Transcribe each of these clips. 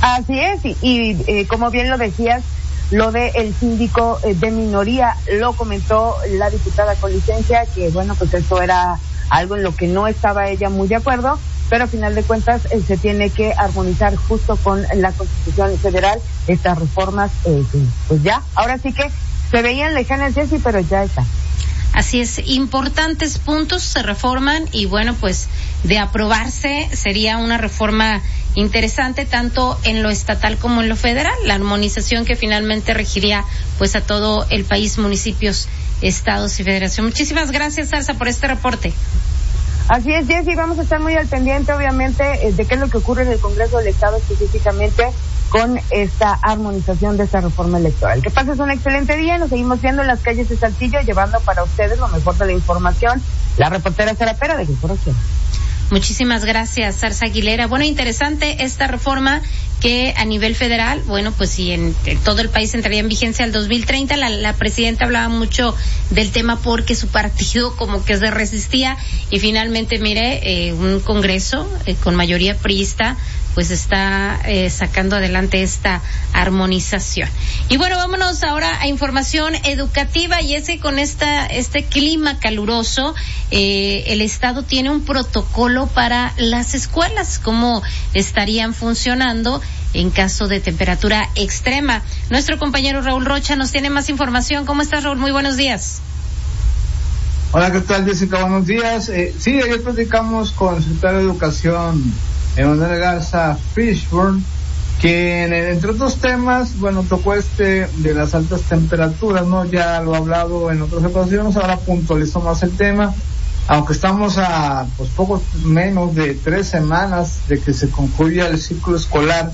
Así es, y como bien lo decías, lo de el síndico de minoría, lo comentó la diputada con licencia, que bueno, pues esto era algo en lo que no estaba ella muy de acuerdo, pero a final de cuentas se tiene que armonizar justo con la Constitución Federal estas reformas, pues ya, ahora sí que se veían lejanas, Jessy, pero ya está. Así es, importantes puntos se reforman y bueno, pues de aprobarse sería una reforma interesante tanto en lo estatal como en lo federal, la armonización que finalmente regiría pues a todo el país, municipios, estados y federación. Muchísimas gracias, Zarza, por este reporte. Así es, Jessy, vamos a estar muy al pendiente, obviamente, de qué es lo que ocurre en el Congreso del Estado específicamente con esta armonización de esta reforma electoral. Que pases un excelente día, nos seguimos viendo en las calles de Saltillo, llevando para ustedes lo mejor de la información. La reportera Sara Pera de Corporación. Muchísimas gracias, Zarza Aguilera. Bueno, interesante esta reforma que a nivel federal, bueno, pues si en todo el país entraría en vigencia el 2030, la presidenta hablaba mucho del tema porque su partido como que se resistía y finalmente, mire, un congreso con mayoría priista pues está sacando adelante esta armonización. Y bueno, vámonos ahora a información educativa, y es que con este clima caluroso, el Estado tiene un protocolo para las escuelas, cómo estarían funcionando en caso de temperatura extrema. Nuestro compañero Raúl Rocha nos tiene más información. ¿Cómo estás, Raúl? Muy buenos días. Hola, ¿qué tal, Jessica? Buenos días. Sí, ayer platicamos con el secretario de Educación, Emanuel Garza Fishburne, que entre otros temas, bueno, tocó de las altas temperaturas, ¿no? Ya lo ha hablado en otras ocasiones, ahora puntualizó más el tema, aunque estamos a pues poco menos de 3 semanas de que se concluya el ciclo escolar.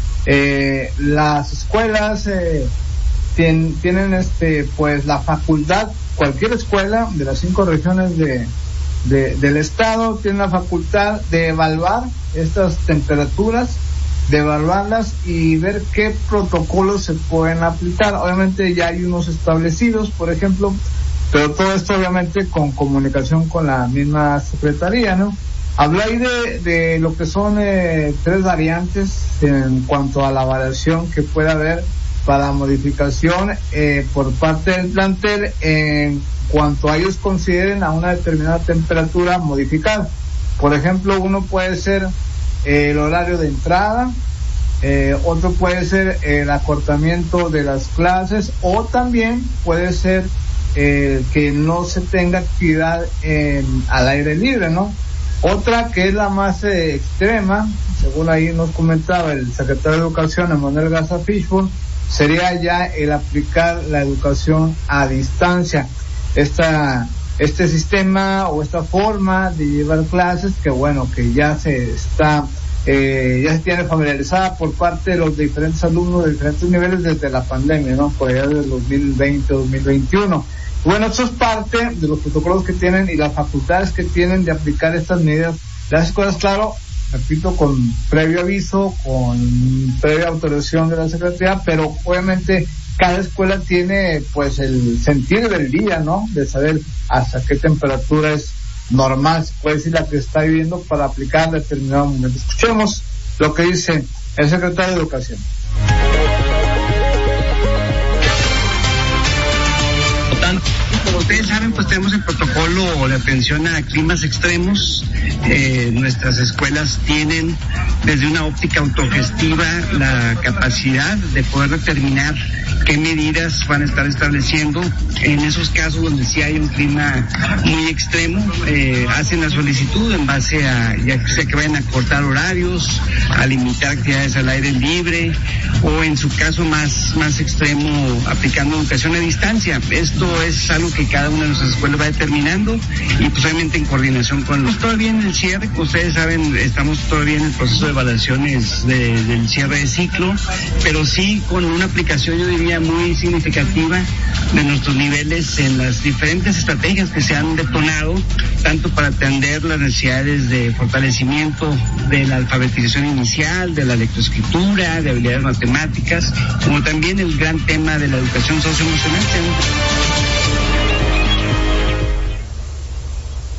Las escuelas tienen pues la facultad, cualquier escuela de las 5 regiones del estado tiene la facultad de evaluar estas temperaturas, de evaluarlas y ver qué protocolos se pueden aplicar. Obviamente ya hay unos establecidos, por ejemplo, pero todo esto obviamente con comunicación con la misma secretaría, ¿no? Habló ahí de lo que son 3 variantes en cuanto a la variación que puede haber para modificación por parte del plantel en cuanto a ellos consideren a una determinada temperatura modificar. Por ejemplo, uno puede ser el horario de entrada, otro puede ser el acortamiento de las clases, o también puede ser que no se tenga actividad al aire libre, ¿no? Otra que es la más extrema, según ahí nos comentaba el secretario de Educación, Emanuel Garza Fishburne, sería ya el aplicar la educación a distancia. Este sistema o esta forma de llevar clases que bueno, que ya se tiene familiarizada por parte de los diferentes alumnos de diferentes niveles desde la pandemia, ¿no? Por allá del 2020-2021. Bueno, eso es parte de los protocolos que tienen y las facultades que tienen de aplicar estas medidas. Las escuelas, claro, repito, con previo aviso, con previa autorización de la Secretaría, pero obviamente cada escuela tiene pues el sentir del día, ¿no? De saber hasta qué temperatura es normal, se puede decir, la que está viviendo para aplicar en determinado momento. Escuchemos lo que dice el secretario de Educación. Como ustedes saben, pues tenemos el protocolo de atención a climas extremos. Nuestras escuelas tienen desde una óptica autogestiva la capacidad de poder determinar qué medidas van a estar estableciendo en esos casos donde sí hay un clima muy extremo. Hacen la solicitud en base a ya sea que vayan a cortar horarios, a limitar actividades al aire libre, o en su caso más extremo aplicando educación a distancia. Esto es algo que cada una de nuestras escuelas va determinando y pues obviamente en coordinación con los. Todavía en el cierre, como ustedes saben, estamos todavía en el proceso de evaluaciones del cierre de ciclo, pero sí con una aplicación, yo diría, muy significativa de nuestros niveles en las diferentes estrategias que se han detonado, tanto para atender las necesidades de fortalecimiento de la alfabetización inicial, de la lectoescritura, de habilidades matemáticas, como también el gran tema de la educación socioemocional.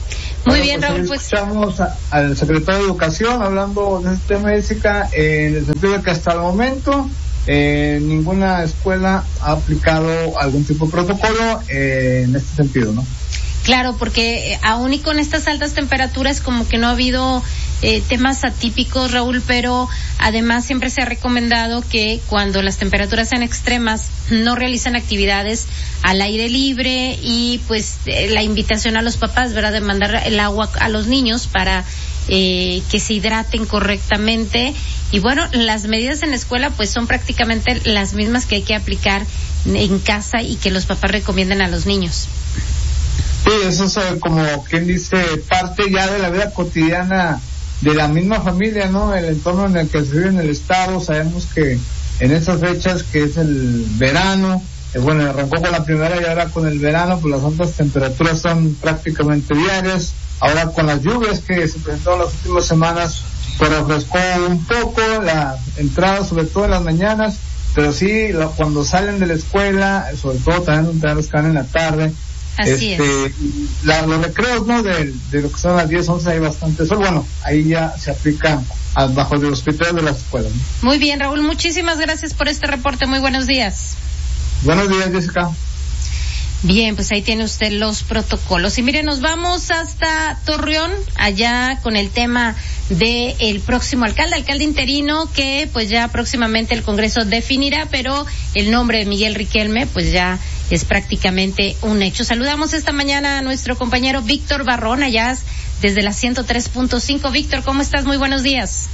Muy bien, Raúl, pues escuchamos al secretario de Educación hablando de este tema, Jessica, en el sentido de que hasta el momento ninguna escuela ha aplicado algún tipo de protocolo en este sentido, ¿no? Claro, porque aún y con estas altas temperaturas como que no ha habido temas atípicos, Raúl, pero además siempre se ha recomendado que cuando las temperaturas sean extremas no realicen actividades al aire libre y pues la invitación a los papás, ¿verdad?, de mandar el agua a los niños para que se hidraten correctamente. Y bueno, las medidas en la escuela pues son prácticamente las mismas que hay que aplicar en casa y que los papás recomiendan a los niños. Sí, eso es como quien dice parte ya de la vida cotidiana de la misma familia, ¿no? El entorno en el que se vive en el estado. Sabemos que en estas fechas que es el verano, bueno, arrancó con la primera y ahora con el verano, pues las altas temperaturas son prácticamente diarias. Ahora con las lluvias que se presentaron las últimas semanas, pues refrescó un poco la entrada, sobre todo en las mañanas, pero sí, cuando salen de la escuela, sobre todo también los que van en la tarde, así es. Los recreos, ¿no? De lo que son las 10, 11 hay bastante sol. Bueno, ahí ya se aplica bajo los criterios de las escuelas, ¿no? Muy bien, Raúl, muchísimas gracias por este reporte. Muy buenos días. Buenos días, Jessica. Bien, pues ahí tiene usted los protocolos. Y mire, nos vamos hasta Torreón, allá con el tema de el próximo alcalde interino, que pues ya próximamente el Congreso definirá, pero el nombre de Miguel Riquelme pues ya es prácticamente un hecho. Saludamos esta mañana a nuestro compañero Víctor Barrón, allá desde la 103.5. Víctor, ¿cómo estás? Muy buenos días.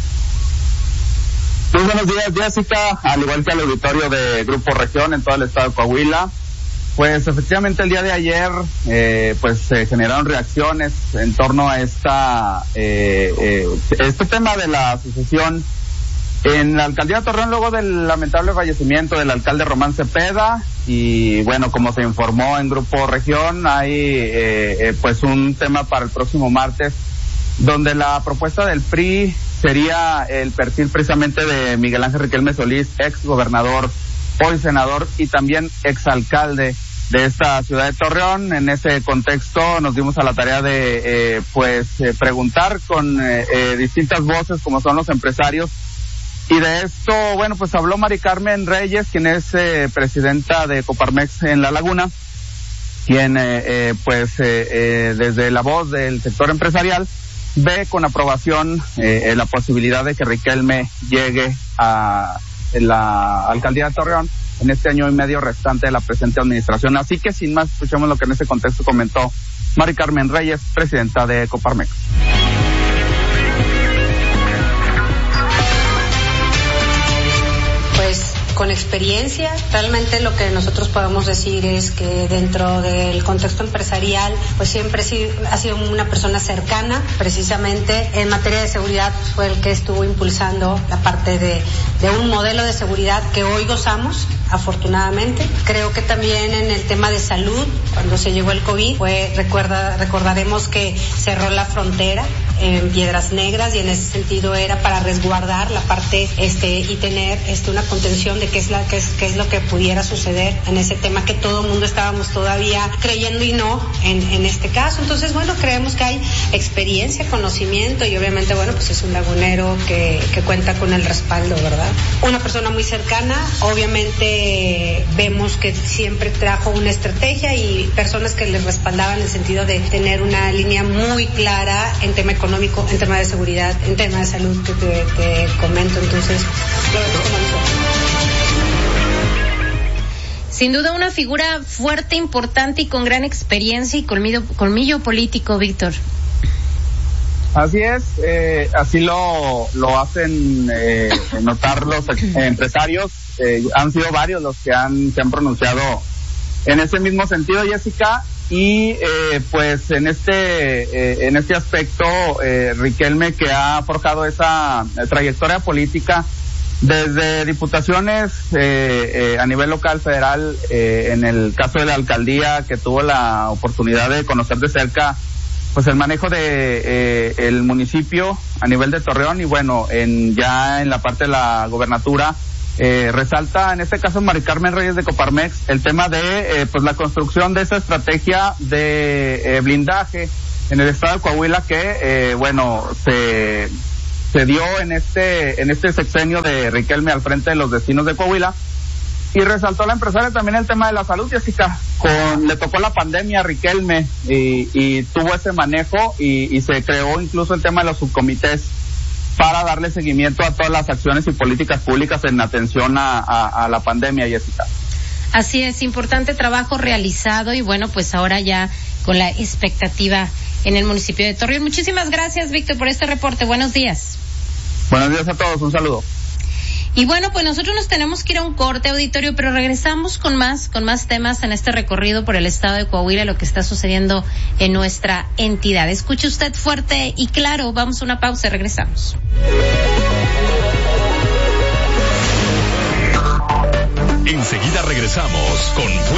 Muy buenos días, Jessica, al igual que al auditorio de Grupo Región en todo el estado de Coahuila. Pues efectivamente el día de ayer pues se generaron reacciones en torno a este tema de la sucesión en la alcaldía de Torreón luego del lamentable fallecimiento del alcalde Román Cepeda. Y bueno, como se informó en Grupo Región, hay pues un tema para el próximo martes donde la propuesta del PRI sería el perfil precisamente de Miguel Ángel Riquelme Solís, ex gobernador, hoy senador y también exalcalde de esta ciudad de Torreón. En ese contexto nos dimos a la tarea de preguntar con distintas voces como son los empresarios, y de esto, bueno, pues habló Mari Carmen Reyes, quien es presidenta de Coparmex en La Laguna, quien desde la voz del sector empresarial ve con aprobación la posibilidad de que Riquelme llegue a la alcaldía de Torreón en este año y medio restante de la presente administración. Así que sin más, escuchemos lo que en ese contexto comentó Mari Carmen Reyes, presidenta de Coparmex. Pues con experiencia, realmente lo que nosotros podemos decir es que dentro del contexto empresarial, pues siempre ha sido una persona cercana, precisamente en materia de seguridad, pues fue el que estuvo impulsando la parte de un modelo de seguridad que hoy gozamos, afortunadamente. Creo que también en el tema de salud, cuando se llegó el COVID, recordaremos que cerró la frontera en Piedras Negras, y en ese sentido era para resguardar la parte y tener una contención de qué es lo que pudiera suceder en ese tema que todo el mundo estábamos todavía creyendo y no en este caso. Entonces, bueno, creemos que hay experiencia, conocimiento, y obviamente, bueno, pues es un lagunero que cuenta con el respaldo, ¿verdad? Una persona muy cercana, obviamente vemos que siempre trajo una estrategia y personas que le respaldaban en el sentido de tener una línea muy clara en tema económico, en tema de seguridad, en tema de salud que te comento. Entonces, lo vemos como sin duda una figura fuerte, importante y con gran experiencia y colmillo político, Víctor. Así es, así lo hacen notar los empresarios. Han sido varios los que se han pronunciado en ese mismo sentido, Jessica, y pues en este aspecto Riquelme, que ha forjado esa trayectoria política desde diputaciones a nivel local, federal, en el caso de la alcaldía, que tuvo la oportunidad de conocer de cerca pues el manejo de el municipio a nivel de Torreón, y bueno, ya en la parte de la gobernatura resalta en este caso Mari Carmen Reyes de Coparmex el tema de pues la construcción de esa estrategia de blindaje en el estado de Coahuila que, se dio en este sexenio de Riquelme al frente de los destinos de Coahuila. Y resaltó la empresaria también el tema de la salud, Jessica. Le tocó la pandemia a Riquelme y tuvo ese manejo y se creó incluso el tema de los subcomités para darle seguimiento a todas las acciones y políticas públicas en atención a la pandemia, Jessica. Así es, importante trabajo realizado y bueno, pues ahora ya con la expectativa en el municipio de Torreón. Muchísimas gracias, Víctor, por este reporte. Buenos días. Buenos días a todos, un saludo. Y bueno, pues nosotros nos tenemos que ir a un corte, auditorio, pero regresamos con más temas en este recorrido por el estado de Coahuila, lo que está sucediendo en nuestra entidad. Escuche usted fuerte y claro, vamos a una pausa y regresamos. Enseguida regresamos con